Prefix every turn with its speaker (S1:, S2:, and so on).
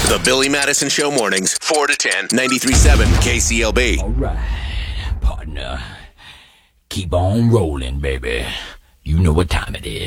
S1: The Billy Madison Show mornings, 4 to 10, 93.7 KCLB.
S2: All right, partner. Keep on rolling, baby. You know what time it is.